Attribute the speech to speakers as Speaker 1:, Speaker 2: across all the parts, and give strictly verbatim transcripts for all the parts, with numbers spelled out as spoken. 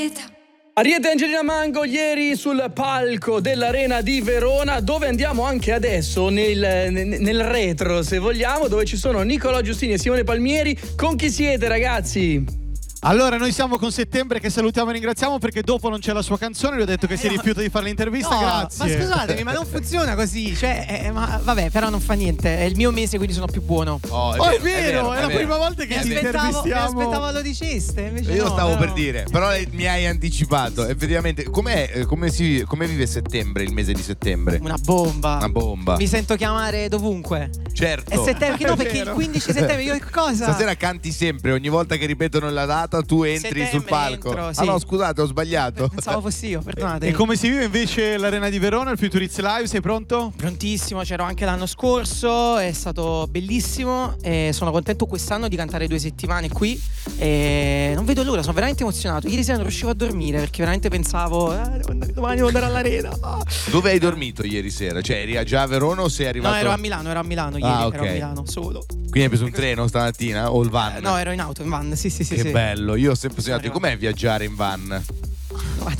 Speaker 1: Ariete e Angelina Mango ieri sul palco dell'Arena di Verona, dove andiamo anche adesso nel, nel retro, se vogliamo, dove ci sono Nicolò Giustini e Simone Palmieri. Con chi siete, ragazzi?
Speaker 2: Allora, noi siamo con Settembre, che salutiamo e ringraziamo perché dopo non c'è la sua canzone. Gli ho detto che
Speaker 3: Eh,
Speaker 2: si rifiuta di fare l'intervista.
Speaker 3: no,
Speaker 2: grazie.
Speaker 3: Ma scusatemi, ma non funziona così. Cioè, eh, ma vabbè, però non fa niente. È il mio mese, quindi sono più buono.
Speaker 2: Oh, è, oh, vero, è vero, è, vero, è, è la vero. prima volta che
Speaker 3: mi
Speaker 2: ti
Speaker 3: aspettavo,
Speaker 2: intervistiamo.
Speaker 3: Mi aspettavo lo diceste. Invece
Speaker 4: Io
Speaker 3: no,
Speaker 4: stavo
Speaker 3: però...
Speaker 4: per dire, però mi hai anticipato. Effettivamente, com'è, come, si, come vive settembre, il mese di settembre?
Speaker 3: Una bomba.
Speaker 4: Una bomba.
Speaker 3: Mi sento chiamare dovunque.
Speaker 4: Certo.
Speaker 3: È settembre, no, perché il quindici settembre io che cosa?
Speaker 4: Stasera canti sempre, ogni volta che ripetono la data tu entri settembre sul palco.
Speaker 3: Entro, sì.
Speaker 4: Ah no, scusate, ho sbagliato.
Speaker 3: Pensavo fossi io, perdonate.
Speaker 2: E come si vive invece l'Arena di Verona, il Futuriz Live? Sei pronto?
Speaker 3: Prontissimo, c'ero anche l'anno scorso, è stato bellissimo e sono contento quest'anno di cantare due settimane qui e non vedo l'ora, sono veramente emozionato. Ieri sera non riuscivo a dormire perché veramente pensavo ah, devo andare, domani devo andare all'Arena. Ah.
Speaker 4: Dove hai dormito ieri sera? Cioè eri già a Verona o sei arrivato?
Speaker 3: No, ero a Milano, ero a Milano ieri,
Speaker 4: ah, okay.
Speaker 3: ero a Milano solo.
Speaker 4: Quindi hai preso un treno stamattina o il van?
Speaker 3: Eh, no, ero in auto, in van, sì sì sì.
Speaker 4: Che
Speaker 3: sì.
Speaker 4: bello, io ho sempre sognato com'è viaggiare in van.
Speaker 3: Ma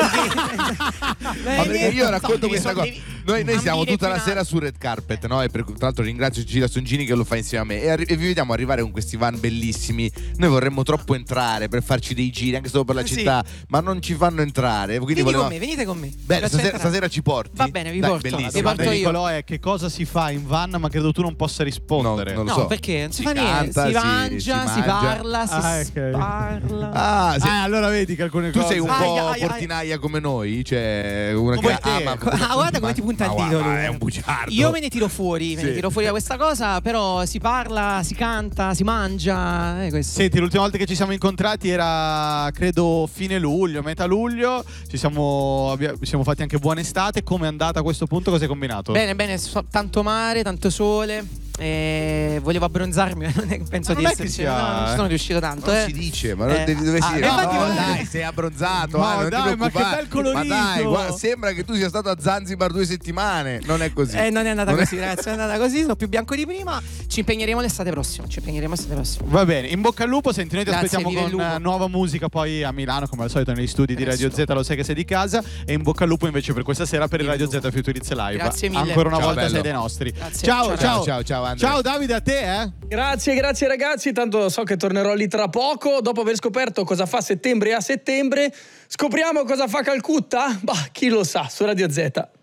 Speaker 4: perché io racconto questa cosa. Noi, noi siamo tutta la sera su red carpet, no? E per, tra l'altro ringrazio Cecilia Songini che lo fa insieme a me. E, arri- e vi vediamo arrivare con questi van bellissimi. Noi vorremmo troppo entrare per farci dei giri anche solo per la città, sì. Ma non ci fanno entrare. Quindi
Speaker 3: venite
Speaker 4: voleva...
Speaker 3: con me, venite con me.
Speaker 4: Beh, stasera, stasera ci porti.
Speaker 3: Va bene, vi
Speaker 4: Dai,
Speaker 3: porto.
Speaker 4: Bellissimo.
Speaker 3: Vi porto io.
Speaker 2: Nicolò, è che cosa si fa in van, ma credo tu non possa rispondere.
Speaker 4: No, non lo
Speaker 3: no
Speaker 4: so.
Speaker 3: perché non si,
Speaker 4: si
Speaker 3: fa niente.
Speaker 4: canta,
Speaker 3: Si
Speaker 4: si,
Speaker 3: mangia,
Speaker 4: si,
Speaker 3: si,
Speaker 4: mangia.
Speaker 3: parla,
Speaker 2: ah,
Speaker 3: si
Speaker 2: okay.
Speaker 3: parla.
Speaker 4: Ah, se...
Speaker 2: ah, allora vedi che alcune
Speaker 4: tu
Speaker 2: cose.
Speaker 4: sei un
Speaker 3: Aia,
Speaker 4: po'
Speaker 3: aia,
Speaker 4: portinaia come noi, cioè una
Speaker 2: come
Speaker 4: che
Speaker 2: te.
Speaker 4: ama.
Speaker 3: Ah, guarda come ti punta il dito lui.
Speaker 4: È un bugiardo.
Speaker 3: Io me ne tiro fuori, me
Speaker 4: Sì.
Speaker 3: ne tiro fuori da questa cosa, però si parla, si canta, si mangia, eh, questo.
Speaker 2: Senti, l'ultima volta che ci siamo incontrati era credo fine luglio, metà luglio. Ci siamo, abbiamo, ci siamo fatti anche buona estate. Come è andata a questo punto? Cosa hai combinato?
Speaker 3: Bene, bene, so, tanto mare, tanto sole. Eh, volevo abbronzarmi, non è, penso
Speaker 2: ma
Speaker 3: di
Speaker 2: non è
Speaker 3: esserci.
Speaker 2: che sia,
Speaker 3: no, non ci sono riuscito tanto.
Speaker 4: Non
Speaker 3: eh.
Speaker 4: si dice, ma non
Speaker 3: Eh,
Speaker 4: devi, dove
Speaker 3: ah,
Speaker 4: si
Speaker 3: beh,
Speaker 4: no,
Speaker 3: infatti,
Speaker 4: no,
Speaker 3: ma-
Speaker 4: dai, sei abbronzato,
Speaker 2: Ma
Speaker 4: ah, non
Speaker 2: dai,
Speaker 4: ti
Speaker 2: ma che
Speaker 4: preoccupare.
Speaker 2: bel colorito.
Speaker 4: Ma dai, guarda, sembra che tu sia stato a Zanzibar due settimane. Non è così.
Speaker 3: Eh, non è andata
Speaker 4: non
Speaker 3: così, ragazzi, è andata così, sono più bianco di prima. Ci impegneremo l'estate prossima, ci impegneremo l'estate prossima.
Speaker 2: Va bene, in bocca al lupo. Senti, noi ti
Speaker 3: Grazie,
Speaker 2: aspettiamo
Speaker 3: viva il
Speaker 2: con
Speaker 3: lupo.
Speaker 2: uh, nuova musica poi a Milano, come al solito negli studi di
Speaker 3: Adesso.
Speaker 2: Radio Z, lo sai che sei di casa. E in bocca al lupo invece per questa sera per il
Speaker 3: Viva
Speaker 2: Radio
Speaker 3: il lupo.
Speaker 2: Z Futuriz Live.
Speaker 3: Grazie mille.
Speaker 2: Ancora una
Speaker 4: Ciao,
Speaker 2: volta
Speaker 4: bello.
Speaker 2: sei dei nostri.
Speaker 3: Grazie.
Speaker 2: Ciao,
Speaker 3: Ciao,
Speaker 2: ciao,
Speaker 4: ciao, ciao, Andre.
Speaker 2: Ciao Davide, a te, eh?
Speaker 1: Grazie, grazie ragazzi, tanto so che tornerò lì tra poco. Dopo aver scoperto cosa fa settembre a settembre, scopriamo cosa fa Calcutta? Bah, chi lo sa, su Radio Z.